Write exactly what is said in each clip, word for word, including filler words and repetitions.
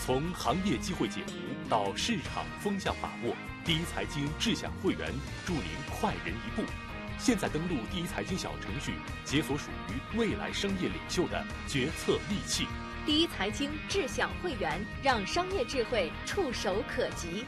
从行业机会解读到市场风向把握，第一财经智享会员助您快人一步。现在登录第一财经小程序，解锁属于未来商业领袖的决策利器。 第一财经智享会员，让商业智慧触手可及。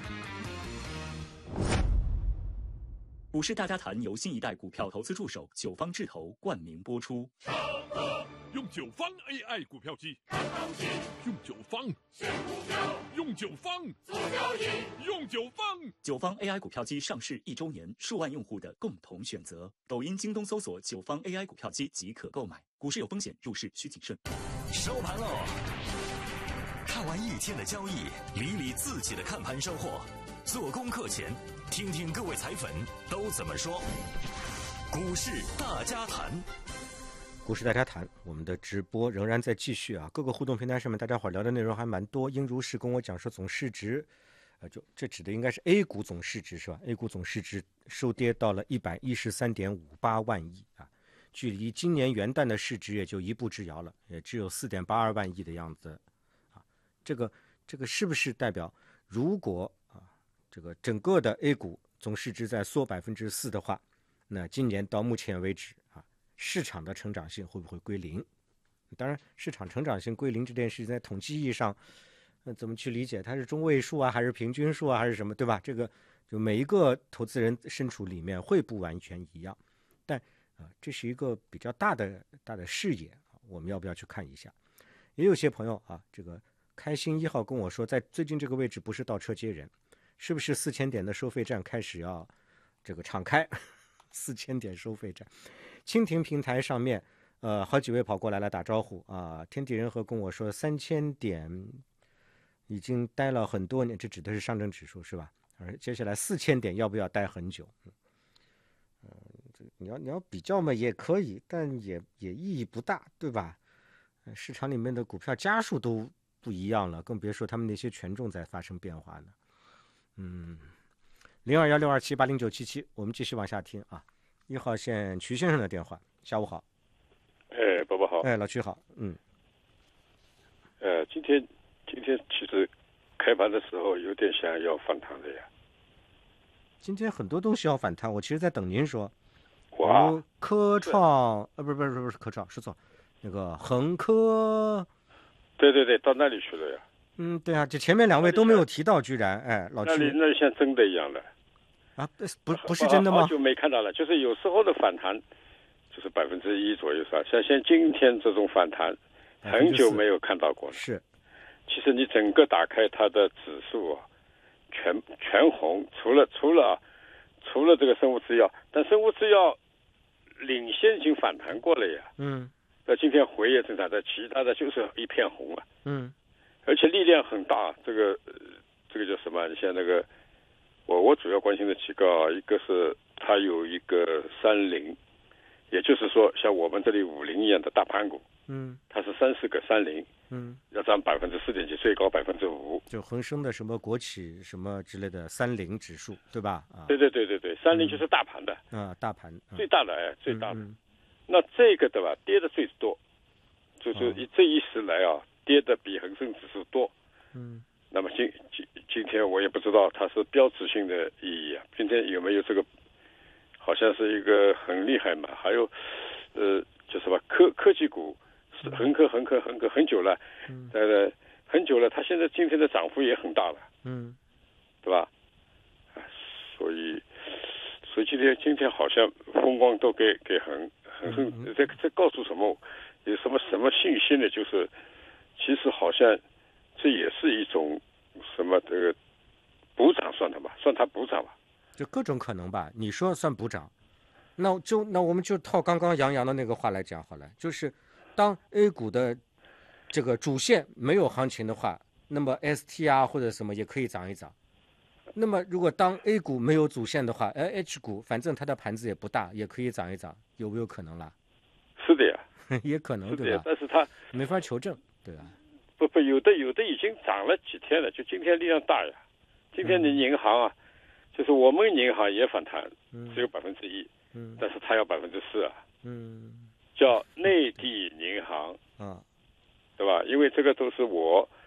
股市大家谈由新一代股票投资助手九方智投冠名播出。 用九方 A I 股票机看行情，用九方选股票，用九方做交易，用九方。 九方 A I 股票机上市一周年，数万用户的共同选择。抖音、京东搜索九方 A I 股票机即可购买。股市有风险，入市需谨慎。 收盘喽！看完一天的交易，理理自己的看盘收获。做功课前，听听各位彩粉都怎么说。股市大家谈。 股市大家谈，我们的直播仍然在继续啊！各个互动平台上面，大家伙聊的内容还蛮多。英如是跟我讲说，总市值，呃，就这指的应该是 A 股总市值是吧 ？A 股总市值收跌到了一百一十三点五八万亿啊，距离今年元旦的市值也就一步之遥了，也只有四点八二万亿的样子啊。这个这个是不是代表，如果啊这个整个的 A 股总市值在缩百分之四的话，那今年到目前为止啊？市场的成长性会不会归零？当然，市场成长性归零这件事情，在统计意义上，呃，怎么去理解？它是中位数啊，还是平均数啊，还是什么，对吧？这个就每一个投资人身处里面会不完全一样，但啊、呃，这是一个比较大的大的视野，我们要不要去看一下？也有些朋友啊，这个开心一号跟我说，在最近这个位置不是倒车接人，是不是四千点的收费站开始要这个敞开？四千点收费站。蜻蜓平台上面，呃，好几位跑过来了打招呼啊。天地人和跟我说，三千点已经待了很多年，这指的是上证指数是吧？而接下来四千点要不要待很久？嗯，呃、你要你要比较嘛也可以，但也也意义不大，对吧？市场里面的股票家数都不一样了，更别说他们那些权重在发生变化呢。嗯，零二幺六二七八零九七七，我们继续往下听啊。一号线曲先生的电话，下午好。 哎，伯伯好。 哎，老曲好。嗯。 呃，今天今天其实开盘的时候有点想要反弹的呀。 今天很多东西要反弹，我其实在等您说。 哇。 科创，呃，不是不是不是科创，说错，那个恒科。 对对对，到那里去了呀。 嗯，对啊，这前面两位都没有提到，居然，哎，老曲。 那里那里像真的一样了。 啊，不不是真的吗？ 好久没看到了，就是有时候的反弹，就是百分之一左右，是吧？像像今天这种反弹，很久没有看到过了。 是， 其实你整个打开它的指数啊，全全红，除了除了除了这个生物制药，但生物制药领先已经反弹过了呀。 嗯。 那今天回也正常，但其他的就是一片红了。 嗯。 而且力量很大，这个这个叫什么？你像那个。我我主要关心的几个啊，一个是它有一个三零，也就是说像我们这里五零一样的大盘股， 嗯， 它是三四个三零， 嗯， 要涨百分之四点七，最高百分之五， 就恒生的什么国企什么之类的三零指数，对吧？啊， 对对对对对，三零就是大盘的， 嗯、啊，大盘、嗯、 最大的哎，最大的， 嗯嗯、 那这个对吧，跌的最多，就是一、哦、这一时来啊，跌的比恒生指数多， 嗯。 那么今今今天我也不知道它是标志性的意义啊，今天有没有这个，好像是一个很厉害嘛，还有，呃，叫什么科科技股，恒科恒科恒科很久了， 嗯， 呃，很久了，它现在今天的涨幅也很大了， 嗯， 对吧？所以，所以今天今天好像风光都给给恒恒生，这这告诉什么？有什么什么信息呢？就是其实好像。这也是一种什么这个补涨算它吧，算它补涨吧， 就各种可能吧。你说算补涨，那就那我们就套刚刚杨洋的那个话来讲好了，就是当 A 股的这个主线没有行情的话，那么 S T 啊或者什么也可以涨一涨。那么如果当 A 股没有主线的话，而 H 股反正它的盘子也不大，也可以涨一涨，有没有可能啦？ 是的呀， 也可能对吧？ 但是它没法求证，对吧？ 不不，有的有的已经涨了几天了，就今天力量大呀。今天的银行啊，嗯、就是我们银行也反弹， 嗯、 只有百分之一， 嗯， 但是它要百分之四啊， 嗯， 叫内地银行， 啊， 对吧？因为这个都是我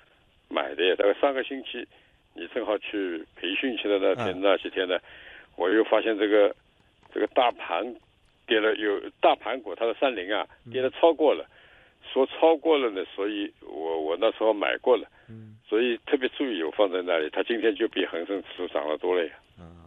买的呀。大概上个星期，你正好去培训去的那天、嗯、那几天呢，我又发现这个这个大盘跌了，有大盘股它的三零啊跌了超过了，说超过了呢，所以我我那时候买过了，嗯，所以特别注意有放在那里，它今天就比恒生指数涨了多了呀。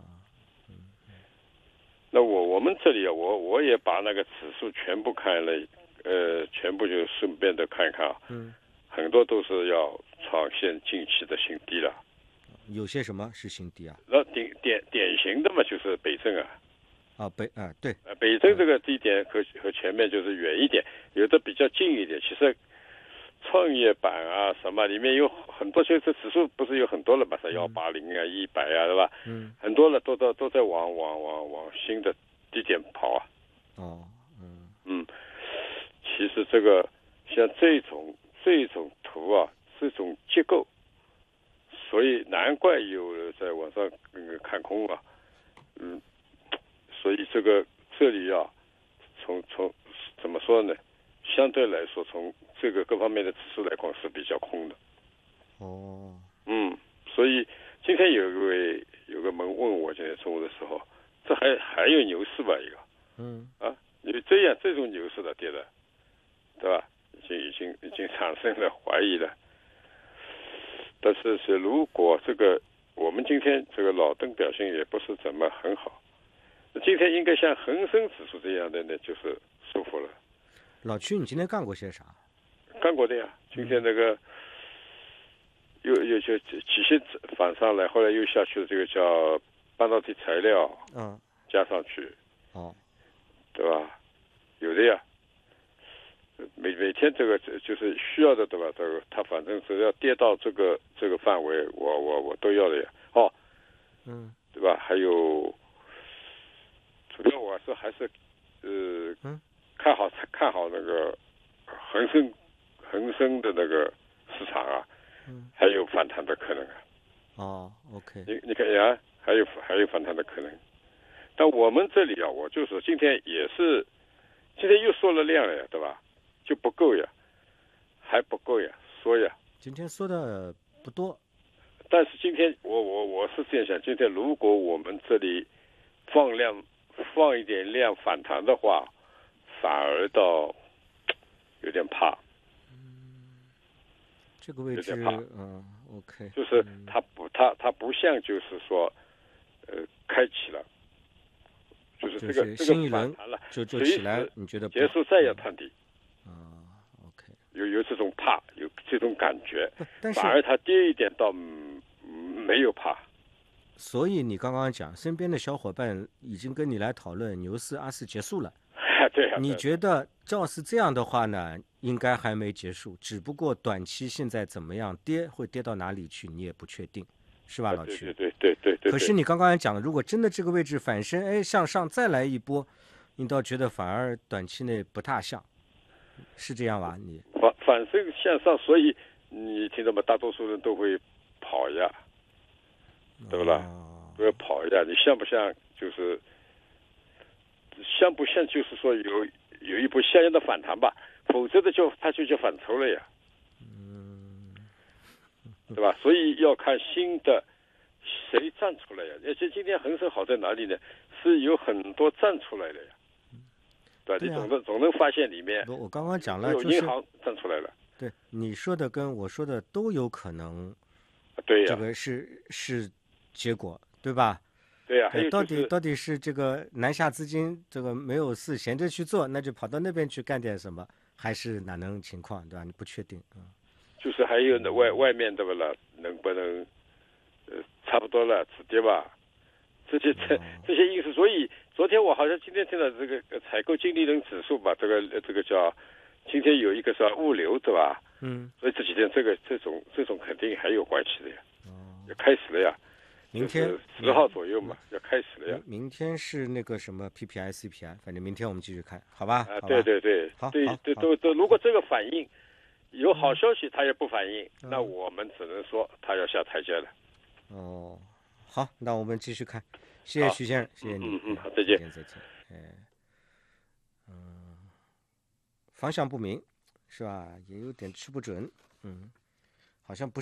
那我我们这里啊，我我也把那个指数全部看了，呃，全部就顺便的看一看啊。嗯。很多都是要创现近期的新低了。 有些什么是新低啊？ 那典典典型的嘛，就是北证啊。 啊，北啊对。 呃，北证这个低点和和前面就是远一点，有的比较近一点。其实创业板啊什么里面有很多，就是指数不是有很多了嘛，是幺八零啊、一百啊，对吧？嗯。很多了，都都都在往往往往新的低点跑啊。哦。嗯。嗯。其实这个像这种这种图啊，这种结构，所以难怪有人在网上嗯看空啊。嗯。所以这个这里啊，从从怎么说呢？相对来说，从这个各方面的指数来讲是比较空的。哦。嗯，所以今天有一位有个门问我，今天中午的时候，这还还有牛市吧？一个。嗯。啊，有这样这种牛市的跌的，对吧？已经已经已经产生了怀疑了。但是是如果这个我们今天这个老邓表现也不是怎么很好。今天应该像恒生指数这样的呢，就是舒服了。 老曲，你今天干过些啥？ 干过的呀。今天那个、嗯、又又就期限反上来，后来又下去了，这个叫半导体材料，嗯，加上去，哦，对吧？有的呀。每每天这个就是需要的，对吧？这个它反正只要跌到这个这个范围，我我我都要的呀。哦，嗯，对吧？还有。主要我是还是，呃，嗯、看好看好那个恒生恒生的那个市场啊，嗯、还有反弹的可能啊。 哦 ，OK。 你你看呀，还有还有反弹的可能。但我们这里啊，我就是今天也是，今天又缩了量了呀，对吧？就不够呀，还不够呀，缩呀。 今天缩的不多， 但是今天我我我是这样想，今天如果我们这里放量。放一点量反弹的话，反而倒有点怕。 嗯，这个位置，嗯 ，OK， 就是它不，它它不像就是说，呃，开启了，就是这个这个反弹了， 就就起来，你觉得结束再要探底？ 啊 ，OK， 有有这种怕，有这种感觉， 但是反而它跌一点倒、嗯、没有怕。 所以你刚刚讲，身边的小伙伴已经跟你来讨论牛市、阿四结束了。 对啊。 你觉得照是这样的话呢，应该还没结束，只不过短期现在怎么样跌，会跌到哪里去，你也不确定，是吧，老曲？ 对对对对对。 可是你刚刚讲了，如果真的这个位置反身，哎，向上再来一波，你倒觉得反而短期内不大像，是这样吧？你反反身向上，所以你听到吗？大多数人都会跑呀。对不啦？都要跑一下，你像不像？就是像不像？就是说有有一波像样的反弹吧，否则的就它就叫反抽了呀，嗯，对吧？所以要看新的谁站出来呀。而且今天恒生好在哪里呢？是有很多站出来的呀，对吧？对啊、你总能总能发现里面。 我刚刚讲了， 有银行站出来了。 对，你说的跟我说的都有可能。 对呀、 这个是是。结果对吧？ 对呀、啊，还有、就是、 到底到底是这个南下资金这个没有事闲着去做，那就跑到那边去干点什么，还是哪能情况对吧？你不确定嗯。 就是还有外、嗯、外面对不啦？能不能呃差不多了止跌吧？这些这、哦、这些因素，所以昨天我好像今天听到这个采购经理人指数吧，这个这个叫今天有一个叫物流对吧？嗯。所以这几天这个这种这种肯定还有关系的呀。哦。要开始了呀。 明天十号左右嘛，要开始了呀。 明天是那个什么 P P I、C P I， 反正明天我们继续看，好吧？ 啊，对对对， 好， 对对都都，如果这个反应有好消息，他也不反应，嗯、那我们只能说他要下台阶了。 哦，好，那我们继续看，谢谢徐先生，谢谢你， 嗯嗯，好，再见， 再见，哎，嗯，方向不明是吧？也有点吃不准，嗯，好像不是。